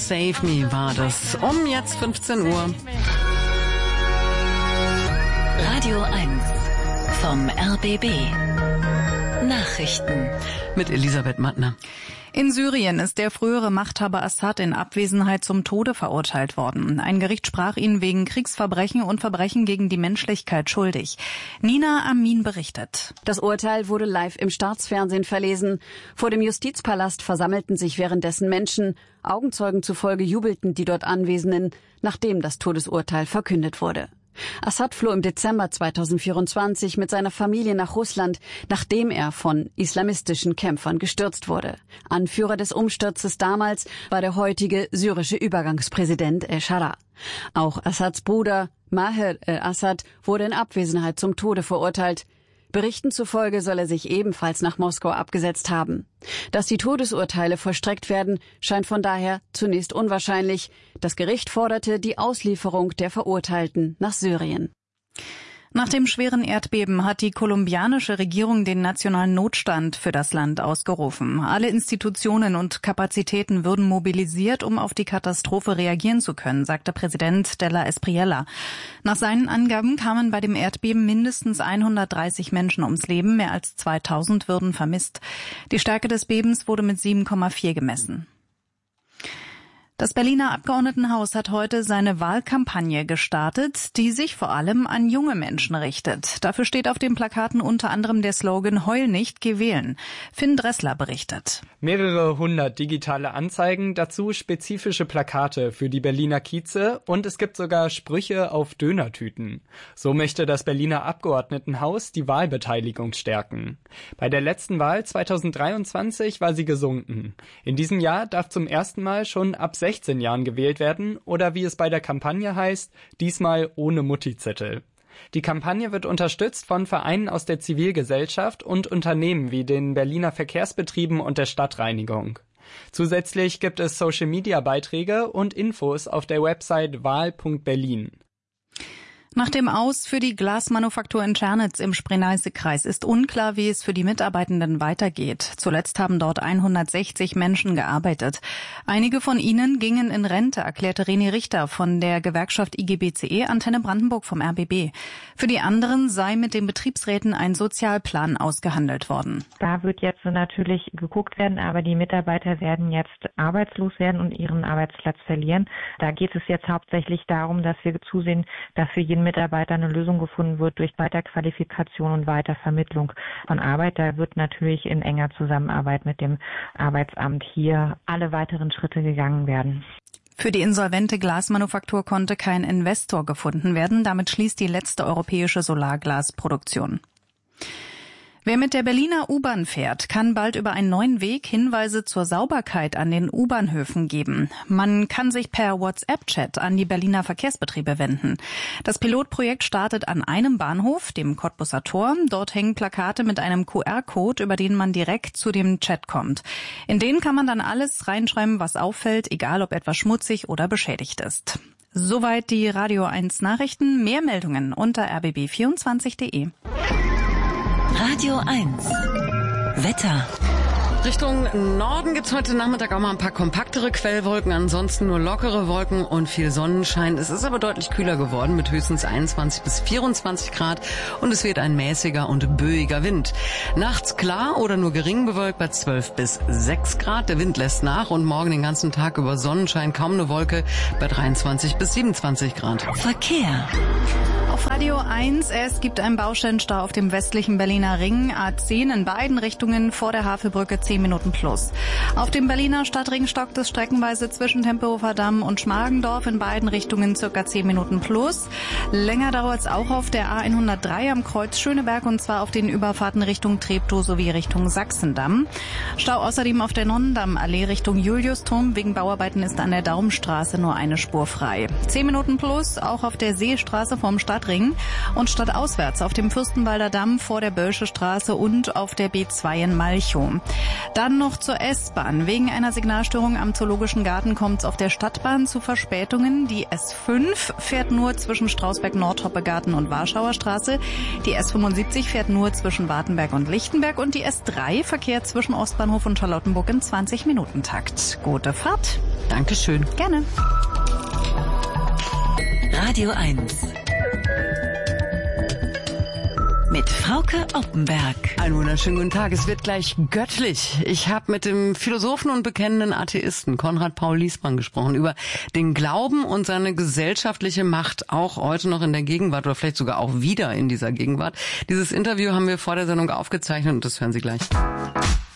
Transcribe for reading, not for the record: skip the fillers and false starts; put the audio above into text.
Save Me war das. Um jetzt 15 Uhr. Radio 1 vom RBB. Nachrichten. Mit Elisabeth Mattner. In Syrien ist der frühere Machthaber Assad in Abwesenheit zum Tode verurteilt worden. Ein Gericht sprach ihn wegen Kriegsverbrechen und Verbrechen gegen die Menschlichkeit schuldig. Nina Amin berichtet. Das Urteil wurde live im Staatsfernsehen verlesen. Vor dem Justizpalast versammelten sich währenddessen Menschen. Augenzeugen zufolge jubelten die dort Anwesenden, nachdem das Todesurteil verkündet wurde. Assad floh im Dezember 2024 mit seiner Familie nach Russland, nachdem er von islamistischen Kämpfern gestürzt wurde. Anführer des Umsturzes damals war der heutige syrische Übergangspräsident El-Shara. Auch Assads Bruder Maher el-Assad wurde in Abwesenheit zum Tode verurteilt. Berichten zufolge soll er sich ebenfalls nach Moskau abgesetzt haben. Dass die Todesurteile vollstreckt werden, scheint von daher zunächst unwahrscheinlich. Das Gericht forderte die Auslieferung der Verurteilten nach Syrien. Nach dem schweren Erdbeben hat die kolumbianische Regierung den nationalen Notstand für das Land ausgerufen. Alle Institutionen und Kapazitäten würden mobilisiert, um auf die Katastrophe reagieren zu können, sagte Präsident de la Espriella. Nach seinen Angaben kamen bei dem Erdbeben mindestens 130 Menschen ums Leben, mehr als 2000 würden vermisst. Die Stärke des Bebens wurde mit 7,4 gemessen. Das Berliner Abgeordnetenhaus hat heute seine Wahlkampagne gestartet, die sich vor allem an junge Menschen richtet. Dafür steht auf den Plakaten unter anderem der Slogan "Heul nicht, geh wählen". Finn Dressler berichtet. Mehrere hundert digitale Anzeigen, dazu spezifische Plakate für die Berliner Kieze und es gibt sogar Sprüche auf Dönertüten. So möchte das Berliner Abgeordnetenhaus die Wahlbeteiligung stärken. Bei der letzten Wahl 2023 war sie gesunken. In diesem Jahr darf zum ersten Mal schon ab 16 Jahren gewählt werden oder wie es bei der Kampagne heißt, diesmal ohne Mutti-Zettel. Die Kampagne wird unterstützt von Vereinen aus der Zivilgesellschaft und Unternehmen wie den Berliner Verkehrsbetrieben und der Stadtreinigung. Zusätzlich gibt es Social-Media-Beiträge und Infos auf der Website wahl.berlin. Nach dem Aus für die Glasmanufaktur in Tschernitz im Spree-Neiße-Kreis ist unklar, wie es für die Mitarbeitenden weitergeht. Zuletzt haben dort 160 Menschen gearbeitet. Einige von ihnen gingen in Rente, erklärte René Richter von der Gewerkschaft IGBCE, Antenne Brandenburg vom RBB. Für die anderen sei mit den Betriebsräten ein Sozialplan ausgehandelt worden. Da wird jetzt natürlich geguckt werden, aber die Mitarbeiter werden jetzt arbeitslos werden und ihren Arbeitsplatz verlieren. Da geht es jetzt hauptsächlich darum, dass wir zusehen, dass für jeden Mitarbeiter eine Lösung gefunden wird durch Weiterqualifikation und Weitervermittlung von Arbeit. Da wird natürlich in enger Zusammenarbeit mit dem Arbeitsamt hier alle weiteren Schritte gegangen werden. Für die insolvente Glasmanufaktur konnte kein Investor gefunden werden. Damit schließt die letzte europäische Solarglasproduktion. Wer mit der Berliner U-Bahn fährt, kann bald über einen neuen Weg Hinweise zur Sauberkeit an den U-Bahnhöfen geben. Man kann sich per WhatsApp-Chat an die Berliner Verkehrsbetriebe wenden. Das Pilotprojekt startet an einem Bahnhof, dem Cottbuser Tor. Dort hängen Plakate mit einem QR-Code, über den man direkt zu dem Chat kommt. In den kann man dann alles reinschreiben, was auffällt, egal ob etwas schmutzig oder beschädigt ist. Soweit die Radio 1 Nachrichten. Mehr Meldungen unter rbb24.de. Radio 1 Wetter. Richtung Norden gibt's heute Nachmittag auch mal ein paar kompaktere Quellwolken, ansonsten nur lockere Wolken und viel Sonnenschein. Es ist aber deutlich kühler geworden mit höchstens 21 bis 24 Grad und es weht ein mäßiger und böiger Wind. Nachts klar oder nur gering bewölkt bei 12 bis 6 Grad. Der Wind lässt nach und morgen den ganzen Tag über Sonnenschein, kaum eine Wolke bei 23 bis 27 Grad. Verkehr. Auf Radio 1, es gibt einen Baustellenstau auf dem westlichen Berliner Ring, A10 in beiden Richtungen vor der Havelbrücke 10 Minuten plus. Auf dem Berliner Stadtring stockt es streckenweise zwischen Tempelhofer Damm und Schmargendorf in beiden Richtungen circa 10 Minuten plus. Länger dauert es auch auf der A103 am Kreuz Schöneberg und zwar auf den Überfahrten Richtung Treptow sowie Richtung Sachsendamm. Stau außerdem auf der Nonnendammallee Richtung Juliusturm. Wegen Bauarbeiten ist an der Daumenstraße nur eine Spur frei. 10 Minuten plus auch auf der Seestraße vom Stadtring und stadtauswärts auf dem Fürstenwalder Damm vor der Bölsche Straße und auf der B2 in Malchow. Dann noch zur S-Bahn. Wegen einer Signalstörung am Zoologischen Garten kommt es auf der Stadtbahn zu Verspätungen. Die S5 fährt nur zwischen Strausberg-Nord-Hoppegarten und Warschauer Straße. Die S75 fährt nur zwischen Wartenberg und Lichtenberg. Und die S3 verkehrt zwischen Ostbahnhof und Charlottenburg im 20-Minuten-Takt. Gute Fahrt. Dankeschön. Gerne. Radio 1 mit Frauke Oppenberg. Einen wunderschönen guten Tag. Es wird gleich göttlich. Ich habe mit dem Philosophen und bekennenden Atheisten Konrad Paul Liesmann gesprochen über den Glauben und seine gesellschaftliche Macht, auch heute noch in der Gegenwart oder vielleicht sogar auch wieder in dieser Gegenwart. Dieses Interview haben wir vor der Sendung aufgezeichnet und das hören Sie gleich.